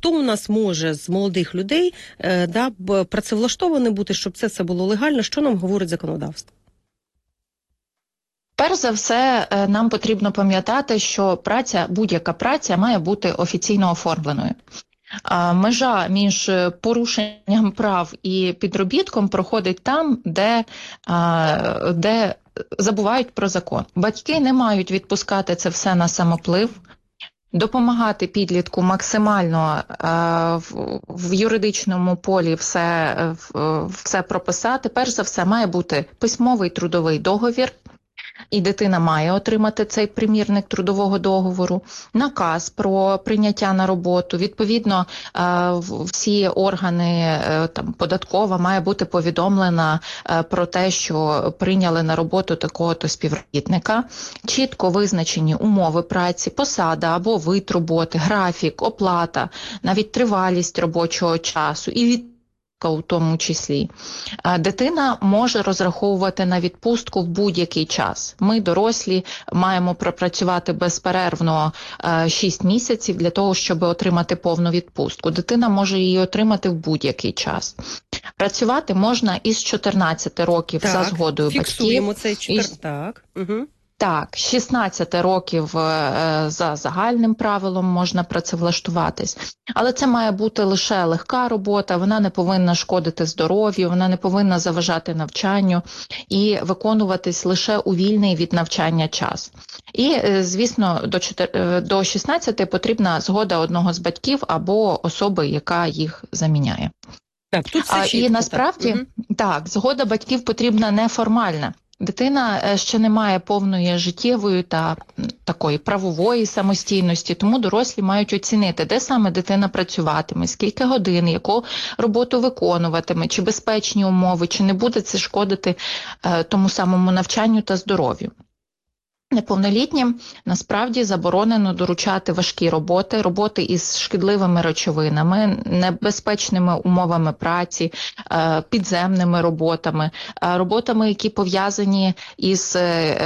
хто у нас може з молодих людей працевлаштований бути, щоб це все було легально? Що нам говорить законодавство? Перш за все, нам потрібно пам'ятати, що будь-яка праця має бути офіційно оформленою. Межа між порушенням прав і підробітком проходить там, де забувають про закон. Батьки не мають відпускати це все на самоплив, допомагати підлітку максимально в юридичному полі все прописати. Перш за все, має бути письмовий трудовий договір, і дитина має отримати цей примірник трудового договору, наказ про прийняття на роботу. Відповідно, всі органи, податкова має бути повідомлена про те, що прийняли на роботу такого-то співробітника. Чітко визначені умови праці, посада або вид роботи, графік, оплата, навіть тривалість робочого часу і у тому числі. Дитина може розраховувати на відпустку в будь-який час. Ми, дорослі, маємо пропрацювати безперервно 6 місяців для того, щоб отримати повну відпустку. Дитина може її отримати в будь-який час. Працювати можна із 14 років за згодою батьків. Фіксуємо цей 14. Так. Угу. Так, 16 років за загальним правилом можна працевлаштуватись. Але це має бути лише легка робота, вона не повинна шкодити здоров'ю, вона не повинна заважати навчанню і виконуватись лише у вільний від навчання час. І, звісно, до 16 потрібна згода одного з батьків або особи, яка їх заміняє. Так, тут все чітко, і насправді, так, згода батьків потрібна неформальна. Дитина ще не має повної життєвої та такої правової самостійності, тому дорослі мають оцінити, де саме дитина працюватиме, скільки годин, яку роботу виконуватиме, чи безпечні умови, чи не буде це шкодити тому самому навчанню та здоров'ю. Неповнолітнім насправді заборонено доручати важкі роботи із шкідливими речовинами, небезпечними умовами праці, підземними роботами, які пов'язані із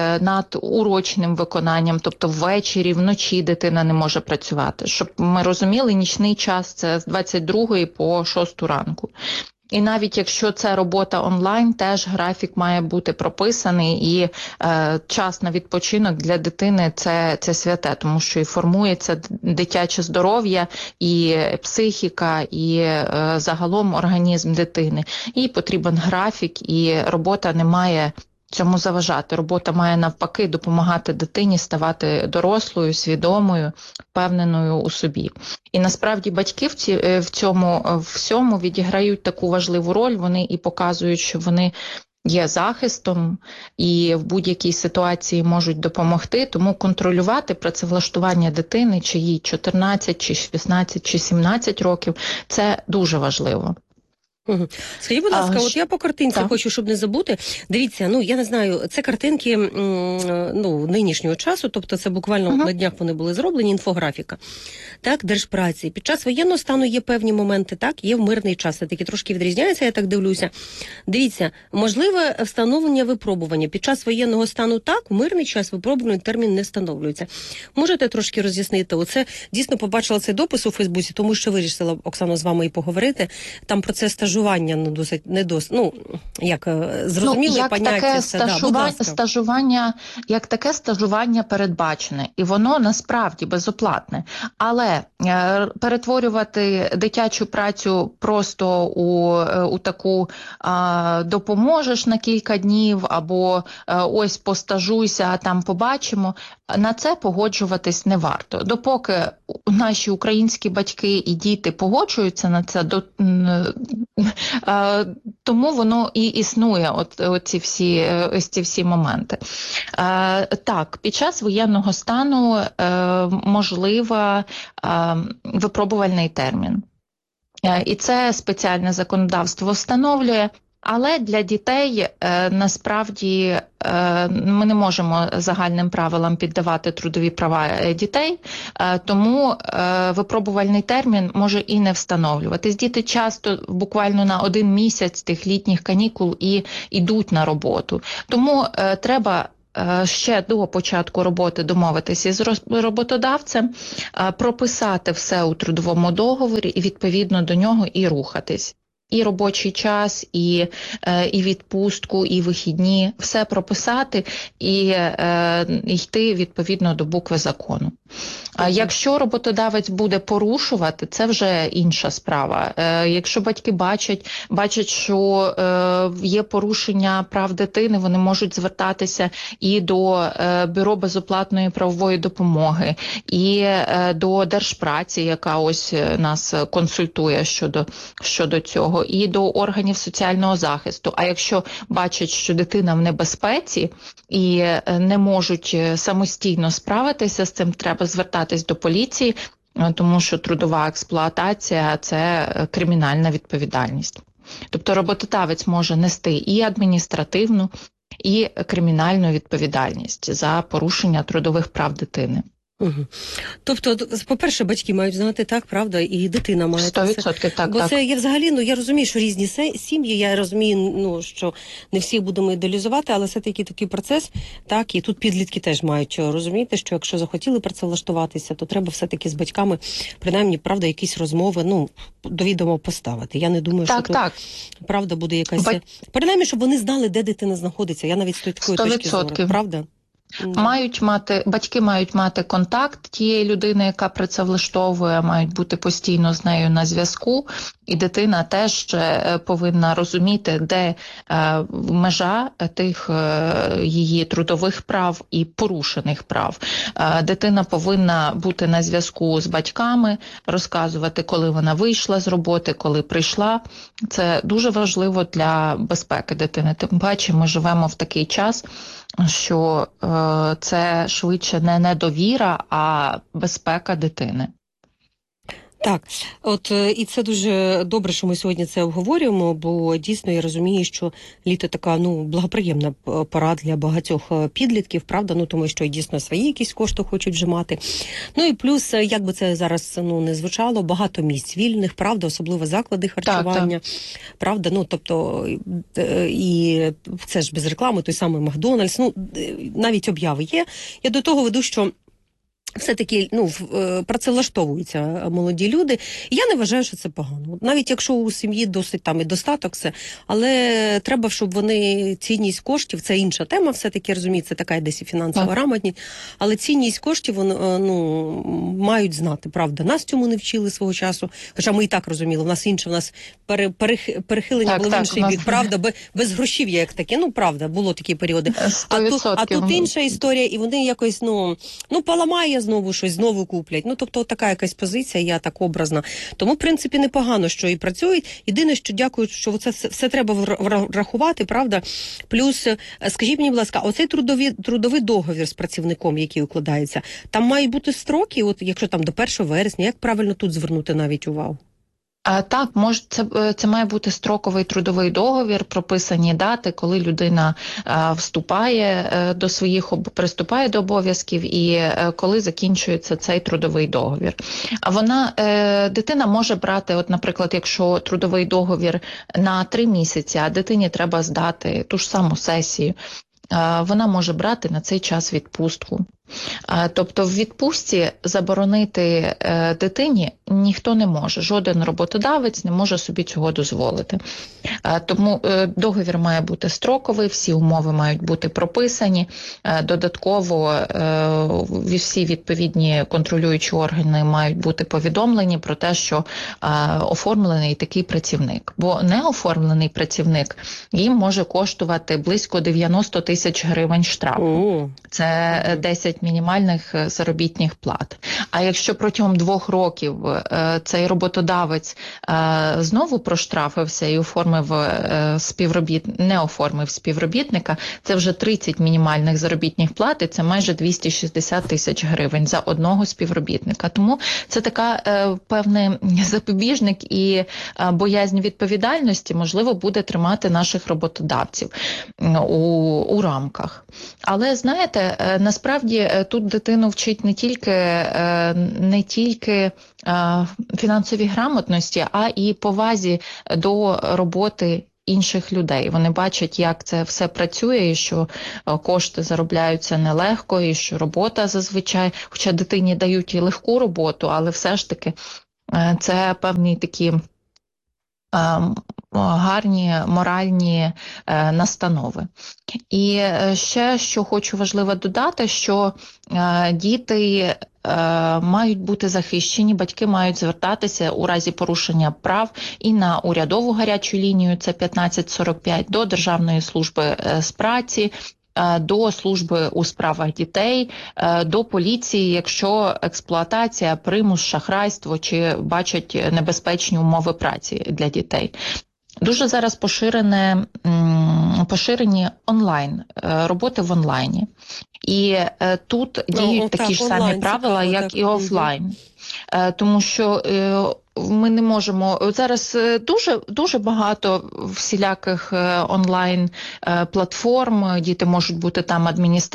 надурочним виконанням, тобто ввечері, вночі дитина не може працювати. Щоб ми розуміли, нічний час – це з 22 по 6 ранку. І навіть якщо це робота онлайн, теж графік має бути прописаний, і час на відпочинок для дитини – це святе, тому що і формується дитяче здоров'я, і психіка, і загалом організм дитини. І потрібен графік, і робота не має цьому заважати. Робота має навпаки допомагати дитині ставати дорослою, свідомою, впевненою у собі. І насправді батьки в цьому всьому відіграють таку важливу роль, вони і показують, що вони є захистом і в будь-якій ситуації можуть допомогти, тому контролювати працевлаштування дитини, чи їй 14, чи 16, чи 17 років – це дуже важливо. Угу. Скажіть, будь ласка, от я по картинці хочу, щоб не забути. Дивіться, я не знаю, це картинки нинішнього часу, тобто це буквально на днях вони були зроблені, інфографіка. Так, держпраці. Під час воєнного стану є певні моменти, так, є в мирний час. Це таки трошки відрізняється, я так дивлюся. Дивіться, можливе встановлення випробування. Під час воєнного стану так, в мирний час випробувальний термін не встановлюється. Можете трошки роз'яснити? Оце дійсно побачила цей допис у Фейсбуці, тому що вирішила, Оксано, з вами і поговорити. Там про це стажування зрозуміле поняття. Як таке стажування передбачене, і воно насправді безоплатне. Але перетворювати дитячу працю просто у таку допоможеш на кілька днів, або ось постажуйся, а там побачимо, на це погоджуватись не варто. Допоки наші українські батьки і діти погоджуються на це, тому воно і існує, ось ці всі моменти. Так, під час воєнного стану можливо випробувальний термін. І це спеціальне законодавство встановлює. Але для дітей насправді ми не можемо загальним правилам піддавати трудові права дітей, тому випробувальний термін може і не встановлюватись. Діти часто буквально на 1 місяць тих літніх канікул і йдуть на роботу. Тому треба ще до початку роботи домовитися з роботодавцем, прописати все у трудовому договорі і відповідно до нього і рухатись. І робочий час, і відпустку, і вихідні, все прописати і йти відповідно до букви закону. А якщо роботодавець буде порушувати, це вже інша справа. Якщо батьки бачать, що є порушення прав дитини, вони можуть звертатися і до Бюро безоплатної правової допомоги, і до Держпраці, яка ось нас консультує щодо цього, і до органів соціального захисту. А якщо бачать, що дитина в небезпеці і не можуть самостійно справитися з цим, треба звертатись до поліції, тому що трудова експлуатація – це кримінальна відповідальність. Тобто роботодавець може нести і адміністративну, і кримінальну відповідальність за порушення трудових прав дитини. Угу. Тобто, по-перше, батьки мають знати, так, правда, і дитина має 100% так. Бо це, я взагалі, я розумію, що різні сім'ї, я розумію, що не всіх будемо ідеалізувати, але все-таки такий процес, так, і тут підлітки теж мають розуміти, що якщо захотіли працевлаштуватися, то треба все-таки з батьками, принаймні, правда, якісь розмови, до відома поставити. Я не думаю, що тут, правда, буде якась... Принаймні, щоб вони знали, де дитина знаходиться. Я навіть з такої точки зору, правда? Батьки мають мати контакт тієї людини, яка працевлаштовує, мають бути постійно з нею на зв'язку, і дитина теж повинна розуміти, де межа тих її трудових прав і порушених прав. Дитина повинна бути на зв'язку з батьками, розказувати, коли вона вийшла з роботи, коли прийшла. Це дуже важливо для безпеки дитини. Тим паче ми живемо в такий час, що це швидше не недовіра, а безпека дитини. Так, і це дуже добре, що ми сьогодні це обговорюємо, бо дійсно я розумію, що літо така, благоприємна пора для багатьох підлітків, правда, тому що дійсно свої якісь кошти хочуть вже мати. І плюс, як би це зараз не звучало, багато місць вільних, правда, особливо заклади харчування, правда, тобто, і це ж без реклами, той самий Макдональдс, навіть обяви є. Я до того веду, що все-таки працевлаштовуються молоді люди. І я не вважаю, що це погано. Навіть якщо у сім'ї досить там і достаток все, але треба, щоб вони цінність коштів, це інша тема, все-таки, розумію, це така десь і фінансова грамотність, але цінність коштів мають знати, правда. Нас цьому не вчили свого часу, хоча ми і так розуміли, в нас перехилення було в інший бік, правда, без грошів'я як таке, правда, було такі періоди. А тут інша історія, і вони якось, поламає знову щось, знову куплять. Тобто така якась позиція, я так образна. Тому, в принципі, непогано, що і працюють. Єдине, що дякую, що це все треба врахувати, правда? Плюс, скажіть мені, будь ласка, оцей трудовий договір з працівником, який укладається, там мають бути строки, якщо там до 1 вересня, як правильно тут звернути навіть увагу? Так, це має бути строковий трудовий договір, прописані дати, коли людина приступає до обов'язків і коли закінчується цей трудовий договір. Дитина може брати, наприклад, якщо трудовий договір на 3 місяці, а дитині треба здати ту ж саму сесію, вона може брати на цей час відпустку. Тобто в відпустці заборонити дитині ніхто не може, жоден роботодавець не може собі цього дозволити. Тому договір має бути строковий, всі умови мають бути прописані, додатково всі відповідні контролюючі органи мають бути повідомлені про те, що оформлений такий працівник. Бо неоформлений працівник їм може коштувати близько 90 тисяч гривень штрафу. Це 10 мінімальних заробітних плат. А якщо протягом 2 років цей роботодавець знову проштрафився і не оформив співробітника, це вже 30 мінімальних заробітних плат, і це майже 260 тисяч гривень за одного співробітника. Тому це така певний запобіжник і боязнь відповідальності, можливо, буде тримати наших роботодавців у рамках. Але, знаєте, насправді тут дитину вчить не тільки фінансовій грамотності, а і повазі до роботи інших людей. Вони бачать, як це все працює, і що кошти заробляються нелегко, і що робота зазвичай, хоча дитині дають і легку роботу, але все ж таки це певні такі гарні моральні настанови. І ще, що хочу важливо додати, що діти мають бути захищені, батьки мають звертатися у разі порушення прав і на урядову гарячу лінію, це 1545, до Державної служби з праці, до служби у справах дітей, до поліції, якщо експлуатація, примус, шахрайство чи бачать небезпечні умови праці для дітей. Дуже зараз поширені онлайн, роботи в онлайні. І тут діють такі ж самі правила, як і офлайн. Тому що ми не можемо... Зараз дуже багато всіляких онлайн-платформ, діти можуть бути там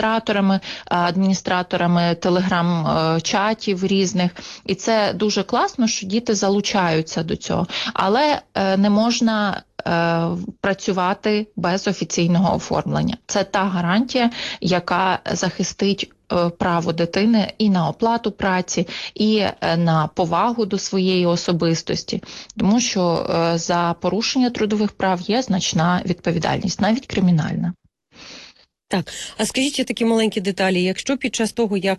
адміністраторами телеграм-чатів різних. І це дуже класно, що діти залучаються до цього. Але не можна працювати без офіційного оформлення. Це та гарантія, яка захистить право дитини і на оплату праці, і на повагу до своєї особистості, тому що за порушення трудових прав є значна відповідальність, навіть кримінальна. Так, а скажіть такі маленькі деталі, якщо під час того, як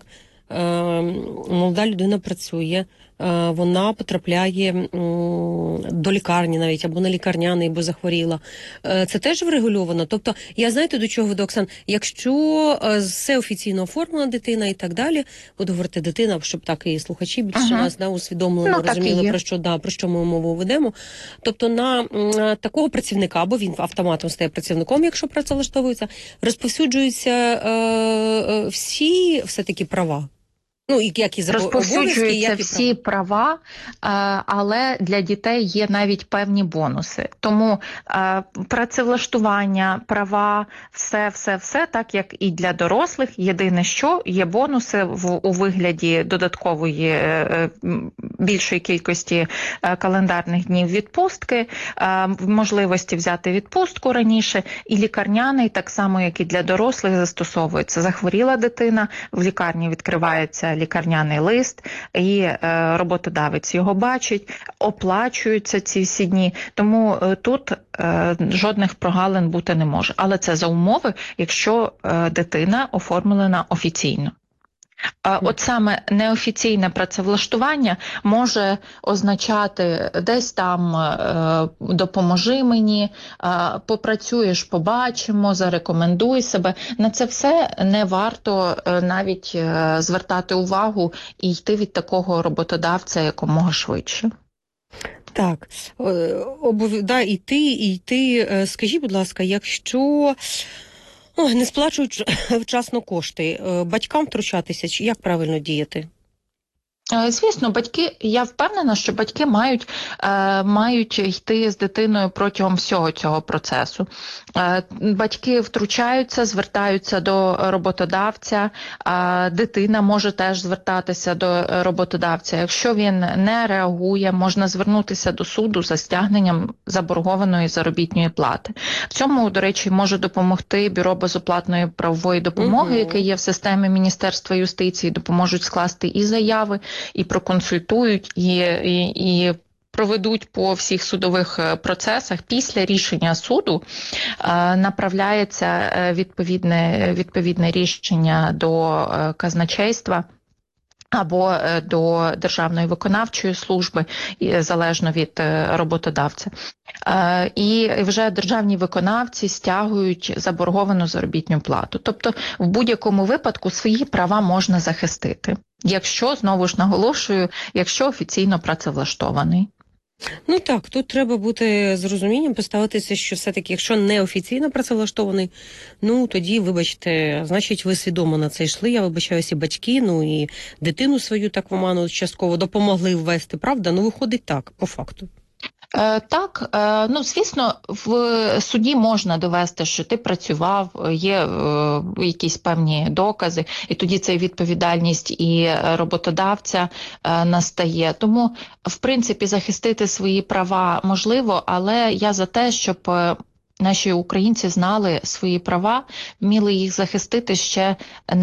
молода людина працює, вона потрапляє до лікарні навіть, або на лікарняний, бо захворіла. Це теж врегульовано? Тобто, я знаєте, до чого веду, Оксан? Якщо все офіційно оформлена дитина і так далі, буду говорити дитина, щоб так і слухачі більше нас усвідомлено, розуміли, про що ми мову ведемо. Тобто, на такого працівника, або він автоматом стає працівником, якщо працевлаштовується, розповсюджуються всі все-таки права. Ну, як і розповсюджуються всі права, але для дітей є навіть певні бонуси. Тому працевлаштування, права, все, так як і для дорослих. Єдине, що є бонуси у вигляді додаткової більшої кількості календарних днів відпустки, можливості взяти відпустку раніше, і лікарняний, так само, як і для дорослих, застосовується. Захворіла дитина, в лікарні відкривається лікарняний лист, і роботодавець його бачить, оплачуються ці всі дні. Тому тут жодних прогалин бути не може. Але це за умови, якщо дитина оформлена офіційно. От саме неофіційне працевлаштування може означати десь там допоможи мені, попрацюєш, побачимо, зарекомендуй себе. На це все не варто навіть звертати увагу і йти від такого роботодавця якомога швидше. Так, йти. Скажіть, будь ласка, якщо... не сплачують вчасно кошти. Батькам втручатися, чи як правильно діяти? Звісно, батьки, я впевнена, що батьки мають йти з дитиною протягом всього цього процесу. Батьки втручаються, звертаються до роботодавця, дитина може теж звертатися до роботодавця. Якщо він не реагує, можна звернутися до суду за стягненням заборгованої заробітної плати. В цьому, до речі, може допомогти Бюро безоплатної правової допомоги, яке є в системі Міністерства юстиції, допоможуть скласти і заяви, і проконсультують, і проведуть по всіх судових процесах. Після рішення суду направляється відповідне рішення до казначейства або до Державної виконавчої служби, залежно від роботодавця. І вже державні виконавці стягують заборговану заробітну плату. Тобто в будь-якому випадку свої права можна захистити, якщо, знову ж наголошую, якщо офіційно працевлаштований. Ну так, тут треба бути з розумінням, поставитися, що все-таки, якщо не офіційно працевлаштований, тоді, вибачте, значить, ви свідомо на це йшли, я вибачаюся, і батьки, і дитину свою так в оману частково допомогли ввести, правда? Виходить так, по факту. Так, звісно, в суді можна довести, що ти працював, є якісь певні докази, і тоді це відповідальність і роботодавця настає. Тому, в принципі, захистити свої права можливо, але я за те, щоб наші українці знали свої права, вміли їх захистити ще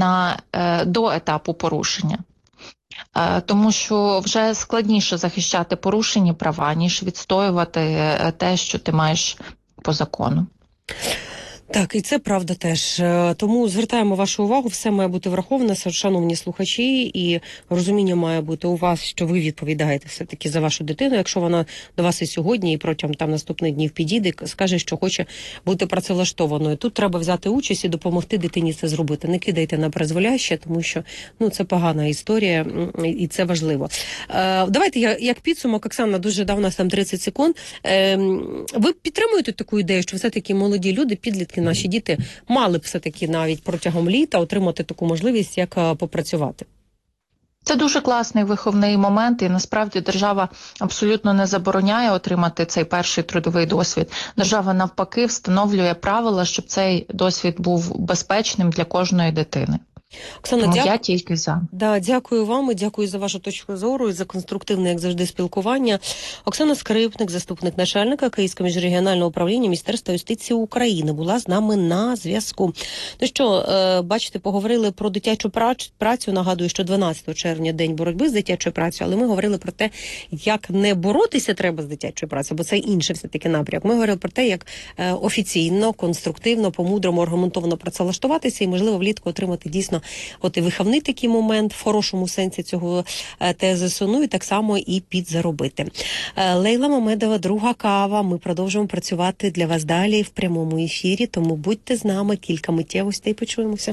до етапу порушення. Тому що вже складніше захищати порушені права, ніж відстоювати те, що ти маєш по закону. Так, і це правда теж. Тому звертаємо вашу увагу, все має бути враховано, шановні слухачі, і розуміння має бути у вас, що ви відповідаєте все-таки за вашу дитину, якщо вона до вас і сьогодні, і протягом наступних днів підійде, скаже, що хоче бути працевлаштованою. Тут треба взяти участь і допомогти дитині це зробити. Не кидайте на призволяще, тому що це погана історія, і це важливо. Давайте я як підсумок, Оксана, дуже давно, там 30 секунд. Ви підтримуєте таку ідею, що все-таки молоді люди, підлітки, наші діти мали б все-таки навіть протягом літа отримати таку можливість, як попрацювати? Це дуже класний виховний момент, і насправді держава абсолютно не забороняє отримати цей перший трудовий досвід. Держава навпаки встановлює правила, щоб цей досвід був безпечним для кожної дитини. Оксана, я тільки за. Дякую вам і дякую за вашу точку зору і за конструктивне, як завжди, спілкування. Оксана Скрипник, заступник начальника Київського міжрегіонального управління Міністерства юстиції України, була з нами на зв'язку. Ну що, бачите, поговорили про дитячу працю. Нагадую, що 12 червня день боротьби з дитячою працею, але ми говорили про те, як не боротися треба з дитячою працею, бо це інший все-таки напрямок. Ми говорили про те, як офіційно, конструктивно, по-мудрому, аргументовано працевлаштуватися і, можливо, влітку отримати дійсно і виховний такий момент, в хорошому сенсі цього тезису, і так само і підзаробити. Лейла Мамедова, друга кава. Ми продовжуємо працювати для вас далі в прямому ефірі, тому будьте з нами, кілька миттєвостей, почуємося.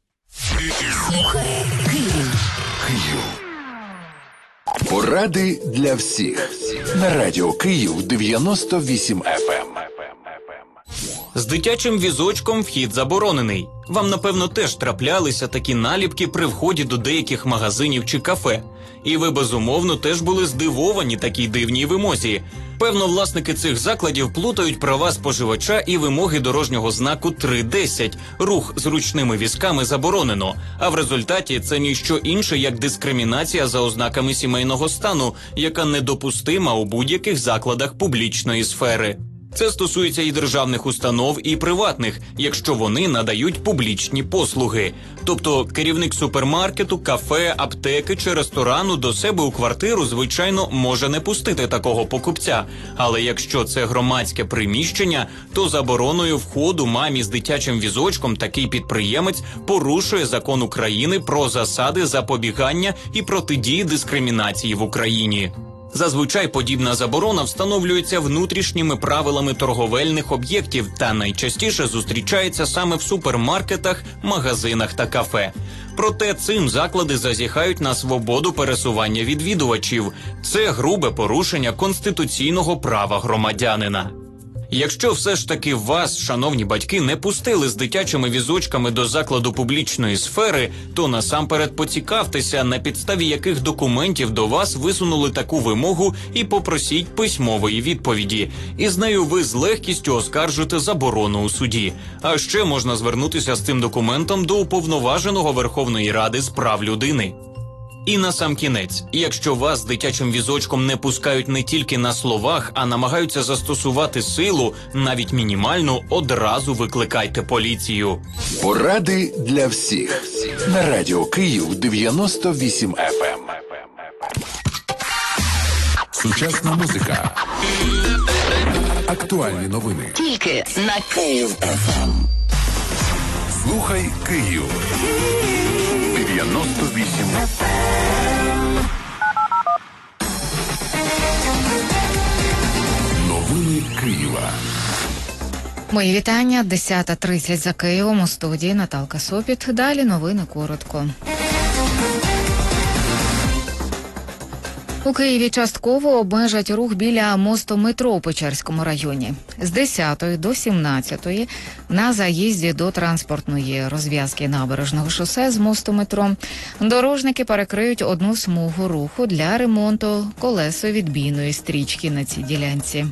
Поради для всіх. На радіо Київ 98 FM. З дитячим візочком вхід заборонений. Вам, напевно, теж траплялися такі наліпки при вході до деяких магазинів чи кафе. І ви, безумовно, теж були здивовані такій дивній вимозі. Певно, власники цих закладів плутають права споживача і вимоги дорожнього знаку 3.10. Рух з ручними візками заборонено. А в результаті це ніщо інше, як дискримінація за ознаками сімейного стану, яка недопустима у будь-яких закладах публічної сфери. Це стосується і державних установ, і приватних, якщо вони надають публічні послуги. Тобто керівник супермаркету, кафе, аптеки чи ресторану до себе у квартиру, звичайно, може не пустити такого покупця. Але якщо це громадське приміщення, то забороною входу мамі з дитячим візочком такий підприємець порушує закон України про засади запобігання і протидії дискримінації в Україні. Зазвичай подібна заборона встановлюється внутрішніми правилами торговельних об'єктів та найчастіше зустрічається саме в супермаркетах, магазинах та кафе. Проте цим заклади зазіхають на свободу пересування відвідувачів. Це грубе порушення конституційного права громадянина. Якщо все ж таки вас, шановні батьки, не пустили з дитячими візочками до закладу публічної сфери, то насамперед поцікавтеся, на підставі яких документів до вас висунули таку вимогу, і попросіть письмової відповіді. І з нею ви з легкістю оскаржите заборону у суді. А ще можна звернутися з цим документом до Уповноваженого Верховної Ради з прав людини. І насамкінець, якщо вас з дитячим візочком не пускають не тільки на словах, а намагаються застосувати силу, навіть мінімальну, одразу викликайте поліцію. Поради для всіх. На радіо Київ 98 FM. Сучасна музика. Актуальні новини. Тільки на Київ FM. Слухай Київ. 98 FM. Новини Києва. Мої вітання. 10:30 за Києвом. У студії Наталка Сопіт. Далі новини коротко. У Києві частково обмежать рух біля мосту метро у Печерському районі. З 10 до 17 на заїзді до транспортної розв'язки Набережного шосе з мосту метро дорожники перекриють одну смугу руху для ремонту колесовідбійної стрічки на цій ділянці.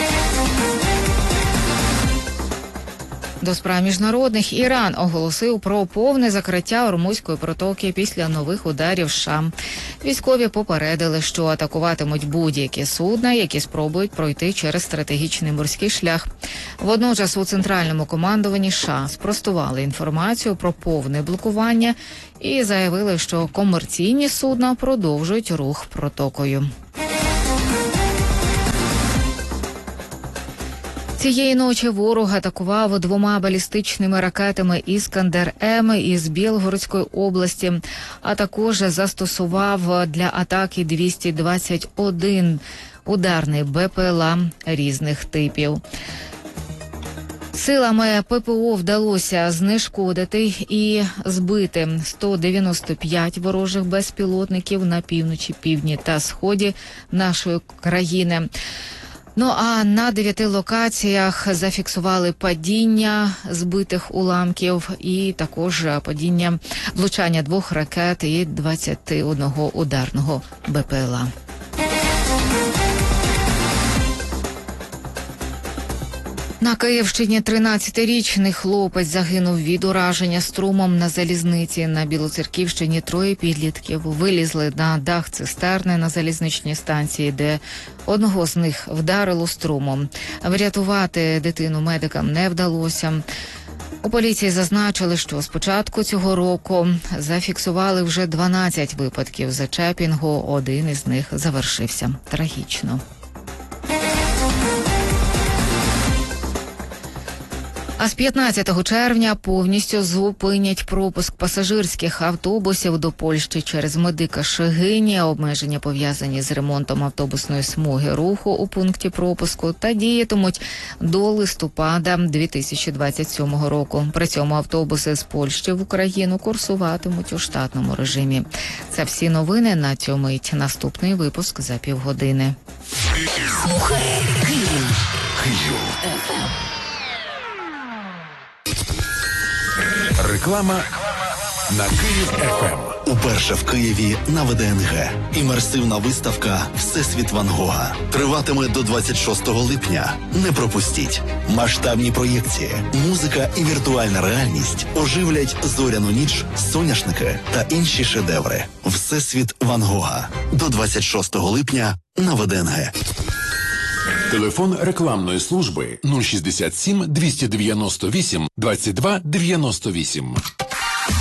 До справ міжнародних. Іран оголосив про повне закриття Ормузької протоки після нових ударів США. Військові попередили, що атакуватимуть будь-які судна, які спробують пройти через стратегічний морський шлях. Водночас у центральному командуванні США спростували інформацію про повне блокування і заявили, що комерційні судна продовжують рух протокою. Цієї ночі ворог атакував 2 балістичними ракетами «Іскандер-М» із Білгородської області, а також застосував для атаки 221 ударний БПЛА різних типів. Силами ППО вдалося знешкодити і збити 195 ворожих безпілотників на півночі, півдні та сході нашої країни. Ну а на 9 локаціях зафіксували падіння збитих уламків і також влучання 2 ракет і 21 ударного БПЛА. На Київщині 13-річний хлопець загинув від ураження струмом на залізниці. На Білоцерківщині 3 підлітків вилізли на дах цистерни на залізничній станції, де одного з них вдарило струмом. Врятувати дитину медикам не вдалося. У поліції зазначили, що з початку цього року зафіксували вже 12 випадків зачепінгу. Один із них завершився трагічно. А з 15 червня повністю зупинять пропуск пасажирських автобусів до Польщі через Медика Шегині. Обмеження пов'язані з ремонтом автобусної смуги руху у пункті пропуску та діятимуть до листопада 2027 року. При цьому автобуси з Польщі в Україну курсуватимуть у штатному режимі. Це всі новини на цю мить. Наступний випуск за півгодини. Слухай Київ. Реклама на Київ ФМ. Уперше в Києві на ВДНГ. Імерсивна виставка «Всесвіт Ван Гога» триватиме до 26 липня. Не пропустіть. Масштабні проєкції, музика і віртуальна реальність оживлять зоряну ніч, соняшники та інші шедеври. «Всесвіт Ван Гога» до 26 липня на ВДНГ. Телефон рекламної служби 067 298 22 98.